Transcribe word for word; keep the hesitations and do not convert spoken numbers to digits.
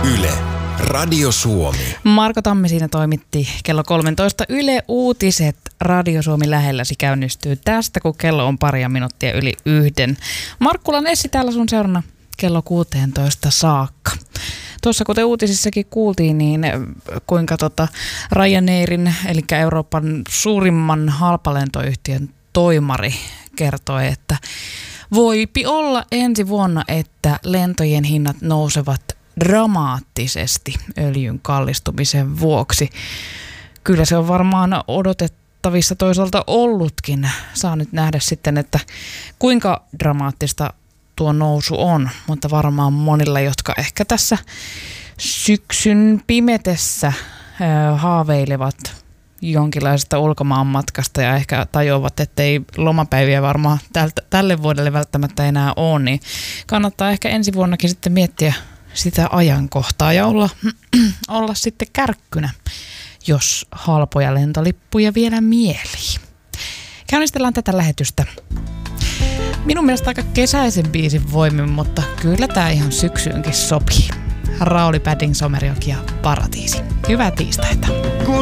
Yle, Radio Suomi. Marko Tammi siinä toimitti kello kolmetoista Yle Uutiset. Radio Suomi lähelläsi käynnistyy tästä, kun kello on paria minuuttia yli yhden. Markkulan Essi täällä sun seurana kello kuusitoista saakka. Tuossa kuten uutisissakin kuultiin, niin kuinka tota Ryanairin, eli Euroopan suurimman halpalentoyhtiön toimari kertoi, että voipi olla ensi vuonna, että lentojen hinnat nousevat dramaattisesti öljyn kallistumisen vuoksi. Kyllä se on varmaan odotettavissa toisaalta ollutkin. Saa nyt nähdä sitten, että kuinka dramaattista tuo nousu on, mutta varmaan monilla, jotka ehkä tässä syksyn pimetessä haaveilevat jonkinlaisesta ulkomaanmatkasta ja ehkä tajuavat, ettei lomapäiviä varmaan tältä, tälle vuodelle välttämättä enää ole, niin kannattaa ehkä ensi vuonnakin sitten miettiä sitä ajankohtaa ja olla, olla sitten kärkkynä, jos halpoja lentolippuja vielä mielii. Käynnistellään tätä lähetystä. Minun mielestä aika kesäisen biisin voimin, mutta kyllä tää ihan syksyynkin sopii. Rauli Padding, Somerjoki ja Paratiisi. Hyvää tiistaita.